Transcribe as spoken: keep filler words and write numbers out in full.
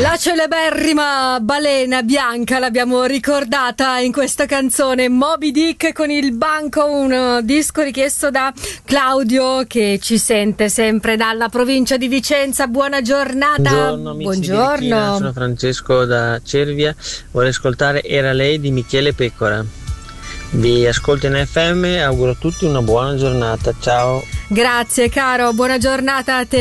La celeberrima balena bianca l'abbiamo ricordata in questa canzone, Moby Dick con il banco, un disco richiesto da Claudio che ci sente sempre dalla provincia di Vicenza. Buona giornata. Buongiorno amici. Buongiorno. Di Latina, sono Francesco da Cervia, vorrei ascoltare Era lei di Michele Pecora. Vi ascolto in F M e auguro a tutti una buona giornata. Ciao. Grazie caro, buona giornata a te.